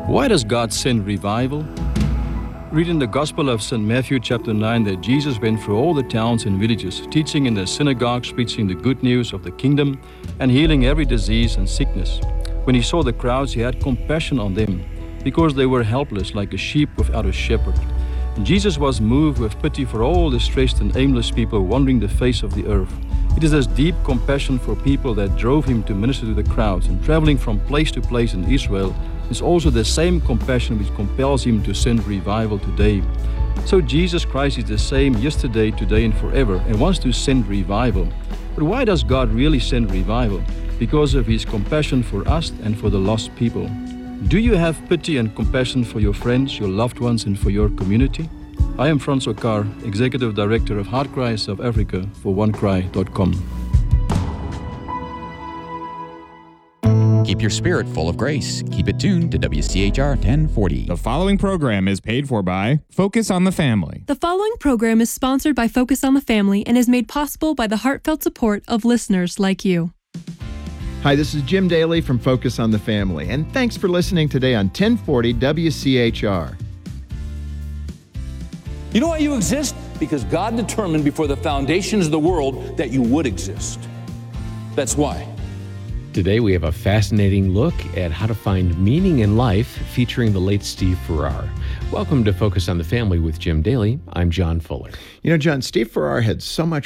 Why does God send revival? Read in the Gospel of St. Matthew chapter 9 that Jesus went through all the towns and villages, teaching in the synagogues, preaching the good news of the kingdom, and healing every disease and sickness. When he saw the crowds, he had compassion on them, because they were helpless like a sheep without a shepherd. And Jesus was moved with pity for all the stressed and aimless people wandering the face of the earth. It is this deep compassion for people that drove him to minister to the crowds, and traveling from place to place in Israel is also the same compassion which compels him to send revival today. So Jesus Christ is the same yesterday, today, and forever, and wants to send revival. But why does God really send revival? Because of his compassion for us and for the lost people. Do you have pity and compassion for your friends, your loved ones, and for your community? I am Franz Okar, Executive Director of Heart Cry South Africa for OneCry.com. Keep your spirit full of grace. Keep it tuned to WCHR 1040. The following program is paid for by Focus on the Family. The following program is sponsored by Focus on the Family and is made possible by the heartfelt support of listeners like you. Hi, this is Jim Daly from Focus on the Family, and thanks for listening today on 1040 WCHR. You know why you exist? Because God determined before the foundations of the world that you would exist. That's why. Today we have a fascinating look at how to find meaning in life featuring the late Steve Farrar. Welcome to Focus on the Family with Jim Daly. I'm John Fuller. You know, John, Steve Farrar had so much